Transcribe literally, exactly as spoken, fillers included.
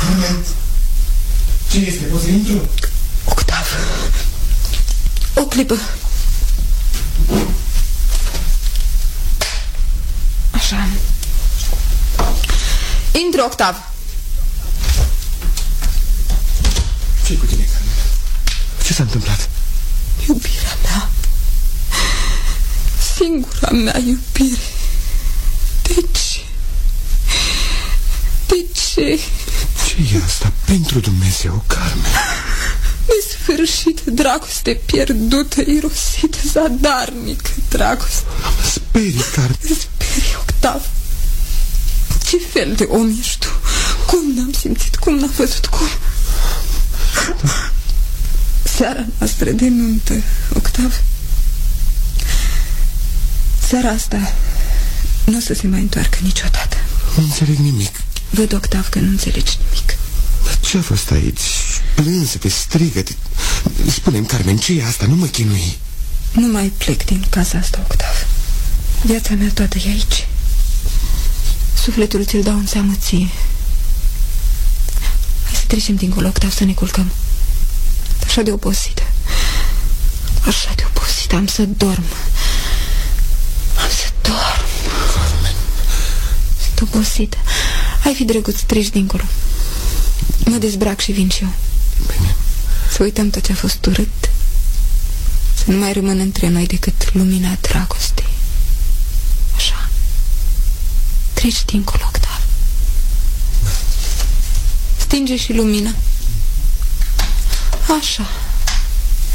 Carmen, ce este? Poți să intru? Octav, o clipă. Așa. Intră, Octav. Ce-i cu tine, Carmen? Ce s-a întâmplat? Iubirea mea, singura mea iubire. De ce? De ce? Ce e asta? Pentru Dumnezeu, Carmen. Nesfârșită dragoste pierdută, irosită, zadarnică dragoste. Mă sperii, Carmen. Mă sperii, Octav. Ce fel de om ești tu? Cum n-am simțit, cum n-am văzut, cum? Seara noastră de nuntă, Octav. Seara asta nu o să se mai întoarcă niciodată. Nu înțeleg nimic. Văd, Octav, că nu înțelegi nimic. Dar ce-a fost aici? Plânse-te, strigă-te. Spune-mi, Carmen, ce e asta? Nu mă chinui. Nu mai plec din casa asta, Octav. Viața mea toată e aici. Sufletul ți-l dau în seamă ție. Hai să trecem dincolo, Octav, să ne culcăm. Așa de obosită. Așa de obosită. Am să dorm. Am să dorm. Carmen. Sunt obosită. Hai fi drăguț, treci dincolo. Mă dezbrac și vin și eu. Bine. Să uităm tot ce a fost urât. Să nu mai rămână între noi decât lumina dragostei. Așa. Treci dincolo, Octav. Stinge și lumina. Așa.